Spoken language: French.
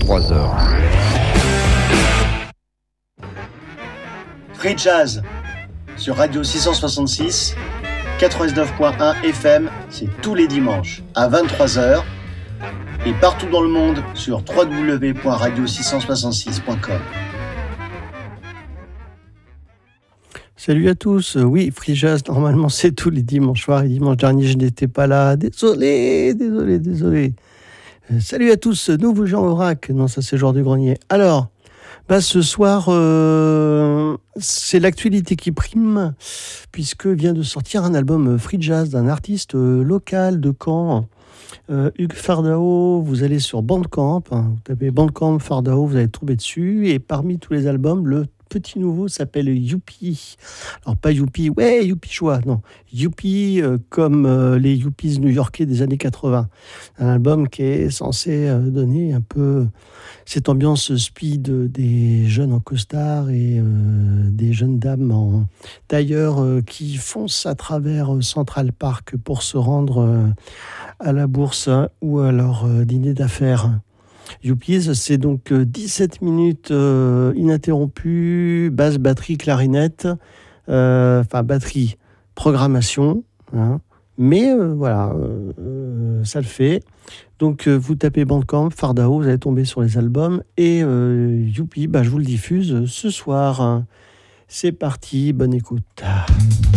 23h. Free Jazz sur Radio 666, 89.1 FM, c'est tous les dimanches à 23h et partout dans le monde sur www.radio666.com. Salut à tous. Oui, Free Jazz, normalement c'est tous les dimanches soirs et dimanche dernier je n'étais pas là. Désolé. Salut à tous, nouveau Jean Aubrac. Non, ça c'est Georges du Grenier. Alors, ce soir, c'est l'actualité qui prime, puisque vient de sortir un album Free Jazz d'un artiste local de Caen, Hugues Fardao. Vous allez sur Bandcamp, vous tapez Bandcamp Fardao, vous allez tomber dessus, et parmi tous les albums, le petit nouveau s'appelle Youpi. Alors pas Youpi, ouais, Youpi choix, non. Youpi comme les Yuppies new-yorkais des années 80. Un album qui est censé donner un peu cette ambiance speed des jeunes en costard et des jeunes dames en tailleur qui foncent à travers Central Park pour se rendre à la bourse ou à leur dîner d'affaires. Youpies, c'est donc 17 minutes ininterrompues, basse, batterie, clarinette, batterie, programmation, hein, mais voilà, ça le fait. Donc vous tapez Bandcamp, Fardao, vous allez tomber sur les albums, et Youpi, je vous le diffuse ce soir. C'est parti, bonne écoute.